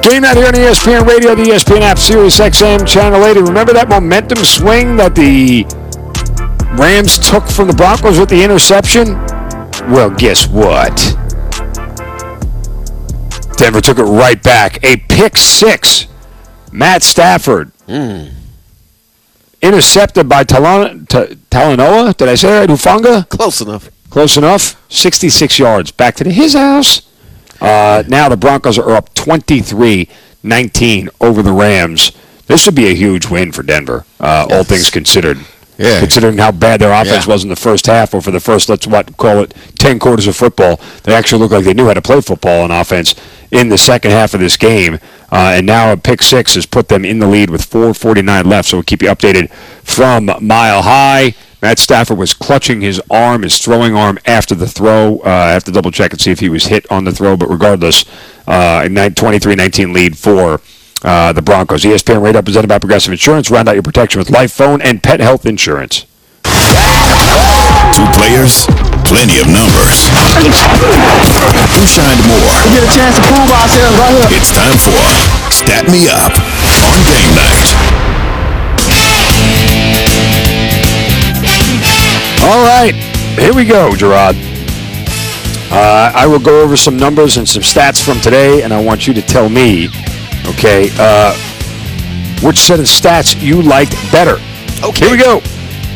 Game Night here on ESPN Radio, the ESPN app, Sirius XM, Channel 80. Remember that momentum swing that the Rams took from the Broncos with the interception? Well, guess what? Denver took it right back. A pick six. Matt Stafford. Intercepted by Talanoa. Did I say that right? Hufanga? Close enough. Close enough. 66 yards. Back to his house. Now the Broncos are up 23-19 over the Rams. This would be a huge win for Denver, all things considered. Yeah. Considering how bad their offense was in the first half, or for the first, call it 10 quarters of football, they actually looked like they knew how to play football on offense in the second half of this game. And now a pick six has put them in the lead with 4:49 left. So we'll keep you updated from Mile High. Matt Stafford was clutching his throwing arm after the throw. I have to double check and see if he was hit on the throw, but regardless, 23-19 lead for the Broncos. ESPN Radio presented by Progressive Insurance. Round out your protection with life, phone, and pet health insurance. Two players, plenty of numbers. Who shined more? We get a chance to prove ourselves right here. It's time for Stat Me Up on Game Night. All right, here we go, Gerard. I will go over some numbers and some stats from today, and I want you to tell me, okay, which set of stats you liked better. Okay. Here we go.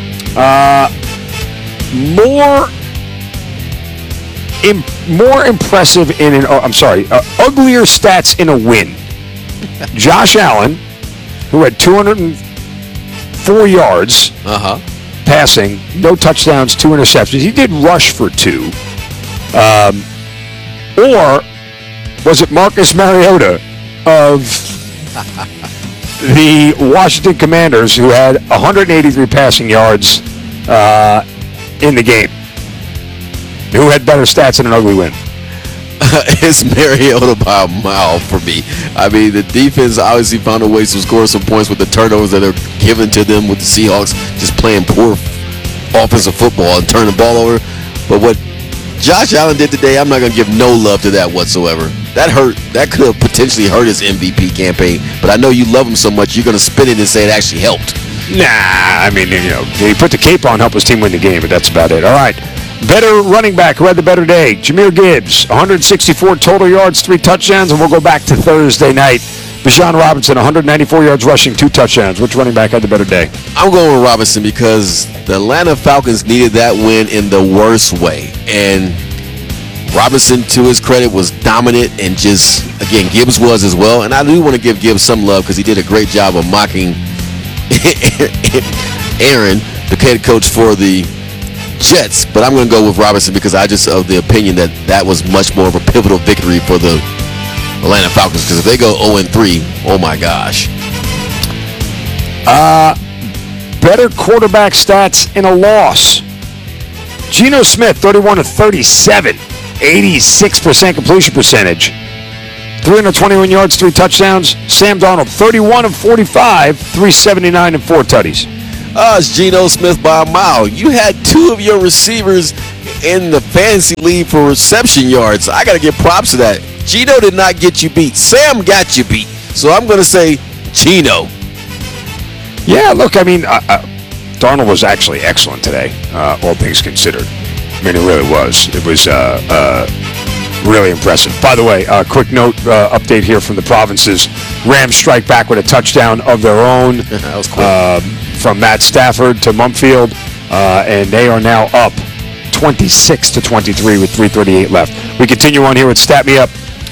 More impressive uglier stats in a win. Josh Allen, who had 204 yards. Passing, no touchdowns, 2 interceptions. He did rush for 2. Or was it Marcus Mariota of the Washington Commanders, who had 183 passing yards in the game? Who had better stats in an ugly win? It's Mariota by a mile for me. I mean, the defense obviously found a way to score some points with the turnovers that are given to them with the Seahawks just playing poor offensive football and turning the ball over. But what Josh Allen did today, I'm not going to give no love to that whatsoever. That hurt. That could have potentially hurt his MVP campaign. But I know you love him so much, you're going to spin it and say it actually helped. Nah, I mean, he put the cape on, help his team win the game, but that's about it. All right. Better running back who had the better day. Jahmyr Gibbs, 164 total yards, 3 touchdowns, and we'll go back to Thursday night. Bijan Robinson, 194 yards rushing, 2 touchdowns. Which running back had the better day? I'm going with Robinson because the Atlanta Falcons needed that win in the worst way. And Robinson, to his credit, was dominant, and just, again, Gibbs was as well. And I do want to give Gibbs some love because he did a great job of mocking Aaron, the head coach for the Jets. But I'm going to go with Robinson because I just of the opinion that was much more of a pivotal victory for the Atlanta Falcons, because if they go 0-3, oh my gosh. Better quarterback stats in a loss. Geno Smith, 31-37, 86% completion percentage, 321 yards, 3 touchdowns. Sam Darnold, 31-45, 379 and 4 tutties. It's Geno Smith by a mile. You had 2 of your receivers in the fantasy league for reception yards. I got to give props to that. Geno did not get you beat. Sam got you beat. So I'm going to say Geno. Yeah, look, I mean, Darnold was actually excellent today, all things considered. I mean, it really was. It was really impressive. By the way, quick note, update here from the provinces. Rams strike back with a touchdown of their own. That was quick. From Matt Stafford to Mumfield, and they are now up 26-23 with 3:38 left. We continue on here with Stat Me Up.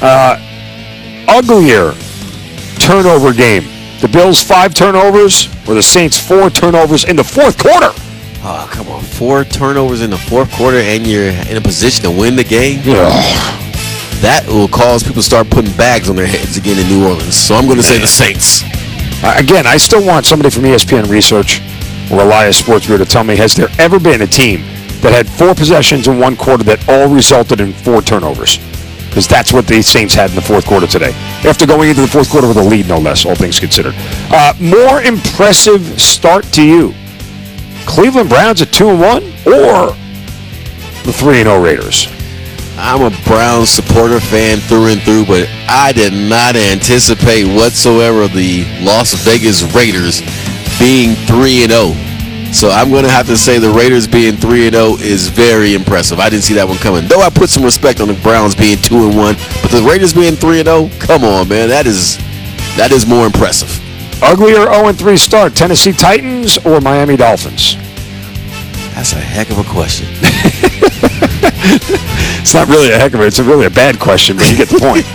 Uglier turnover game. The Bills 5 turnovers, or the Saints 4 turnovers in the fourth quarter. Oh, come on. 4 turnovers in the fourth quarter, and you're in a position to win the game? That will cause people to start putting bags on their heads again in New Orleans. So I'm going to say the Saints. Again, I still want somebody from ESPN Research or Elias Sports Bureau to tell me, has there ever been a team that had 4 possessions in one quarter that all resulted in 4 turnovers? Because that's what the Saints had in the fourth quarter today. After going into the fourth quarter with a lead, no less, all things considered. More impressive start to you. Cleveland Browns at 2-1 or the 3-0 Raiders? I'm a Browns supporter fan through and through, but I did not anticipate whatsoever the Las Vegas Raiders being 3-0. So I'm going to have to say the Raiders being 3-0 is very impressive. I didn't see that one coming. Though I put some respect on the Browns being 2-1, but the Raiders being 3-0, come on, man, that is more impressive. Uglier 0-3 start, Tennessee Titans or Miami Dolphins? That's a heck of a question. It's not really a heck of it. It's really a bad question, but you get the point.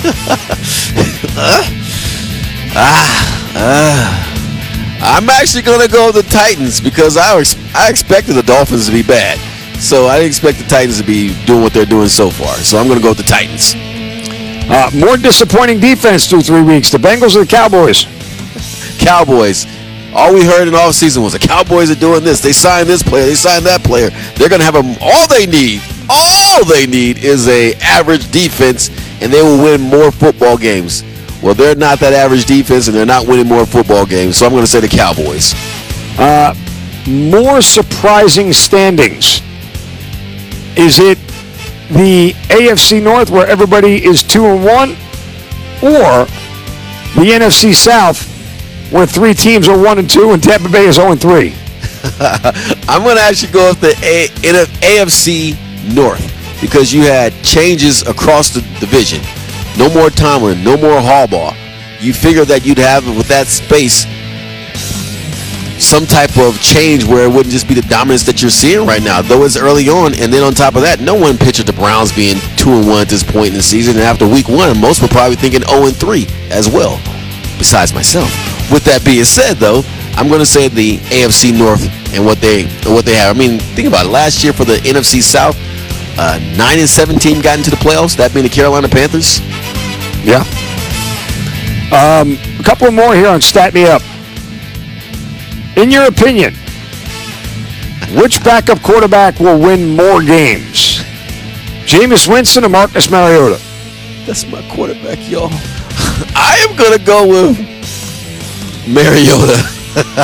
I'm actually going to go with the Titans because I expected the Dolphins to be bad. So I didn't expect the Titans to be doing what they're doing so far. So I'm going to go with the Titans. More disappointing defense through 3 weeks, the Bengals or the Cowboys? Cowboys. All we heard in offseason was the Cowboys are doing this. They signed this player. They signed that player. They're going to have them. All they need is a average defense, and they will win more football games. Well, they're not that average defense, and they're not winning more football games, so I'm going to say the Cowboys. More surprising standings. Is it the AFC North where everybody is 2-1, or the NFC South where 3 teams are 1-2 and Tampa Bay is 0-3? I'm going to actually go with the AFC North because you had changes across the division. No more Tomlin, no more Harbaugh. You figured that you'd have, with that space, some type of change where it wouldn't just be the dominance that you're seeing right now, though it's early on. And then on top of that, no one pictured the Browns being 2-1 at this point in the season. And after week 1, most were probably thinking 0-3 as well, besides myself. With that being said, though, I'm going to say the AFC North and what they have. I mean, think about it. Last year for the NFC South, 9-7 team got into the playoffs, that being the Carolina Panthers. Yeah. A couple more here on Stat Me Up. In your opinion, which backup quarterback will win more games? Jameis Winston or Marcus Mariota? That's my quarterback, y'all. I am going to go with Mariota.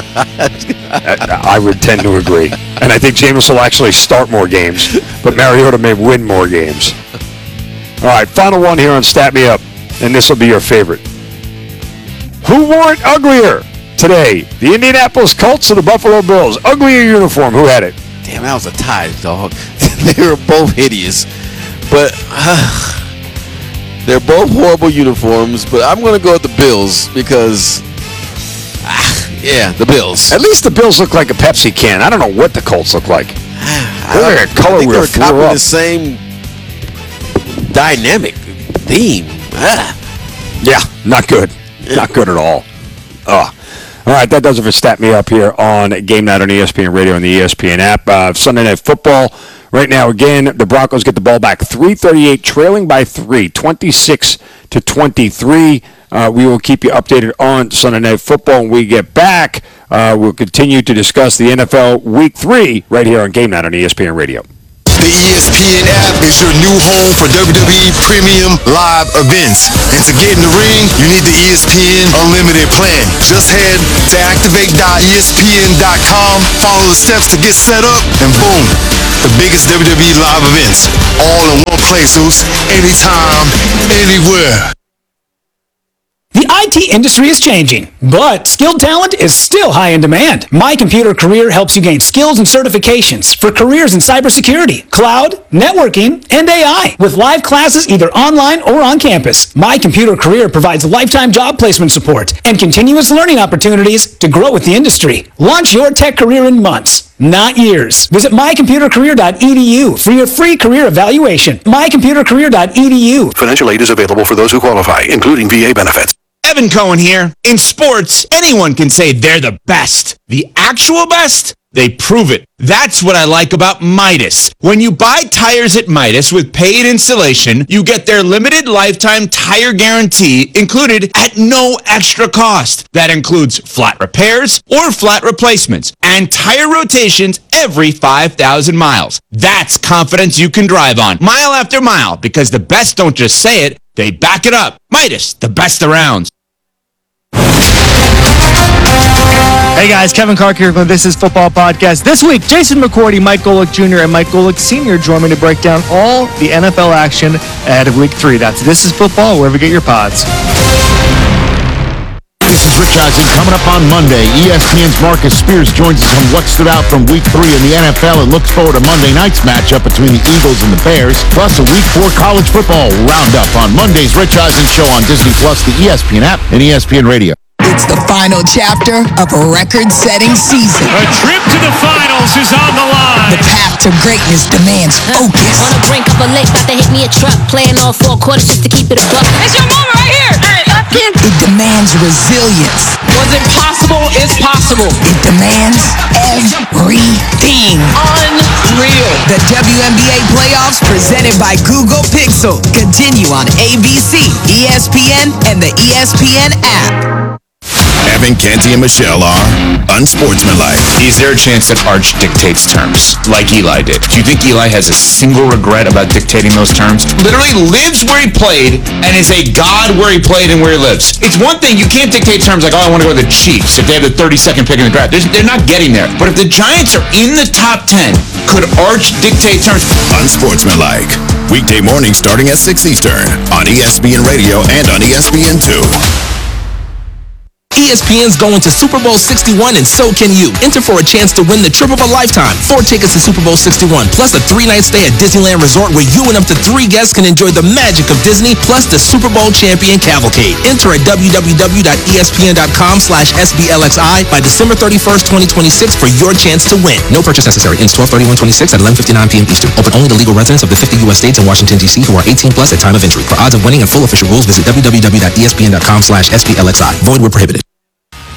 I would tend to agree. And I think Jameis will actually start more games, but Mariota may win more games. All right, final one here on Stat Me Up, and this will be your favorite. Who wore it uglier today? The Indianapolis Colts or the Buffalo Bills? Uglier uniform, who had it? Damn, that was a tie, dog. They were both hideous. But they're both horrible uniforms, but I'm going to go with the Bills because... yeah, the Bills. At least the Bills look like a Pepsi can. I don't know what the Colts look like. They're like a color I think wheel. they're copying the same dynamic theme. Yeah, not good. Not good at all. All right, that does it for Stat Me Up here on Game Night on ESPN Radio and the ESPN app. Sunday Night Football. Right now, again, the Broncos get the ball back 3:38, trailing by 3, 26-23. We will keep you updated on Sunday Night Football when we get back. We'll continue to discuss the NFL Week 3 right here on Game Night on ESPN Radio. The ESPN app is your new home for WWE Premium Live events. And to get in the ring, you need the ESPN Unlimited plan. Just head to activate.espn.com, follow the steps to get set up, and boom, the biggest WWE live events, all in one place, Zeus, anytime, anywhere. The IT industry is changing, but skilled talent is still high in demand. My Computer Career helps you gain skills and certifications for careers in cybersecurity, cloud, networking, and AI, with live classes either online or on campus. My Computer Career provides lifetime job placement support and continuous learning opportunities to grow with the industry. Launch your tech career in months, not years. Visit mycomputercareer.edu for your free career evaluation. mycomputercareer.edu. Financial aid is available for those who qualify, including VA benefits. Evan Cohen here. In sports, anyone can say they're the best. The actual best? They prove it. That's what I like about Midas. When you buy tires at Midas with paid installation, you get their limited lifetime tire guarantee included at no extra cost. That includes flat repairs or flat replacements and tire rotations every 5,000 miles. That's confidence you can drive on mile after mile because the best don't just say it, they back it up. Midas, the best around. Hey guys, Kevin Clark here from This Is Football Podcast. This week, Jason McCourty, Mike Golick Jr., and Mike Golick Sr. join me to break down all the NFL action ahead of Week 3. That's This Is Football, wherever you get your pods. This is Rich Eisen. Coming up on Monday, ESPN's Marcus Spears joins us on what stood out from Week 3 in the NFL and looks forward to Monday night's matchup between the Eagles and the Bears, plus a Week 4 college football roundup on Monday's Rich Eisen Show on Disney+, the ESPN app, and ESPN Radio. It's the final chapter of a record-setting season. A trip to the finals is on the line. The path to greatness demands focus. On the brink of a lake, about to hit me a truck. Playing all 4 quarters just to keep it a buck. It's your moment right here. It demands resilience. What's impossible is possible. It demands everything. Unreal. The WNBA playoffs presented by Google Pixel continue on ABC, ESPN, and the ESPN app. Evan, Canty, and Michelle are unsportsmanlike. Is there a chance that Arch dictates terms like Eli did? Do you think Eli has a single regret about dictating those terms? Literally lives where he played and is a god where he played and where he lives. It's one thing, you can't dictate terms like, oh, I want to go to the Chiefs if they have the 32nd pick in the draft. They're not getting there. But if the Giants are in the top 10, could Arch dictate terms? Unsportsmanlike. Weekday morning starting at 6 Eastern on ESPN Radio and on ESPN2. ESPN's going to Super Bowl 61 and so can you. Enter for a chance to win the trip of a lifetime. 4 tickets to Super Bowl 61 plus a 3-night stay at Disneyland Resort where you and up to 3 guests can enjoy the magic of Disney plus the Super Bowl champion cavalcade. Enter at www.espn.com/SBLXI by December 31st, 2026 for your chance to win. No purchase necessary. Ends 12/31/26 at 11:59 p.m. Eastern. Open only to legal residents of the 50 U.S. states and Washington, D.C. who are 18 plus at time of entry. For odds of winning and full official rules, visit www.espn.com/SBLXI. Void where prohibited.